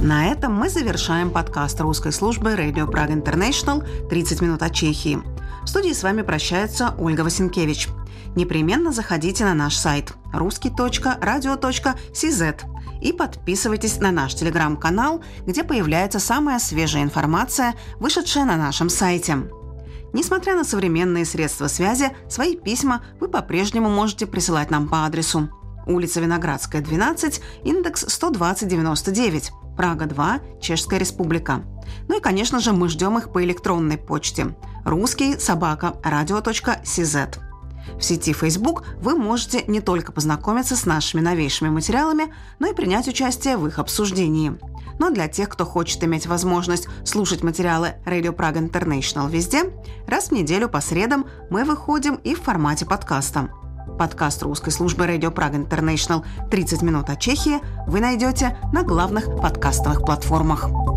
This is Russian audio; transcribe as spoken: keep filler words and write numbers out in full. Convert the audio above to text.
На этом мы завершаем подкаст русской службы Radio Prague International «тридцать минут от Чехии». В студии с вами прощается Ольга Васенкевич. Непременно заходите на наш сайт русский точка радио точка си зет и подписывайтесь на наш телеграм-канал, где появляется самая свежая информация, вышедшая на нашем сайте. Несмотря на современные средства связи, свои письма вы по-прежнему можете присылать нам по адресу: улица Виноградская, двенадцать, индекс сто двадцать девяносто девять, Прага два, Чешская Республика. Ну и, конечно же, мы ждем их по электронной почте русский собака радио точка си зет. В сети Facebook вы можете не только познакомиться с нашими новейшими материалами, но и принять участие в их обсуждении. Но для тех, кто хочет иметь возможность слушать материалы Radio Prague International везде, раз в неделю по средам мы выходим и в формате подкаста. Подкаст русской службы Radio Prague International «тридцать минут от Чехии» вы найдете на главных подкастовых платформах.